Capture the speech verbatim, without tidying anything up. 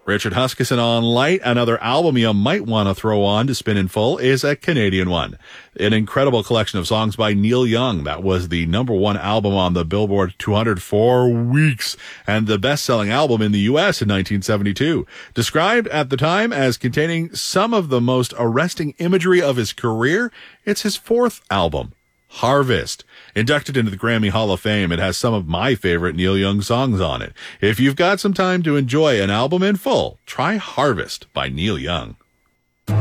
Richard Huskisson on Light. Another album you might want to throw on to spin in full is a Canadian one. An incredible collection of songs by Neil Young. That was the number one album on the Billboard two hundred for weeks and the best-selling album in the U S in nineteen seventy-two. Described at the time as containing some of the most arresting imagery of his career, it's his fourth album, Harvest. Inducted into the Grammy Hall of Fame, it has some of my favorite Neil Young songs on it. If you've got some time to enjoy an album in full, try Harvest by Neil Young.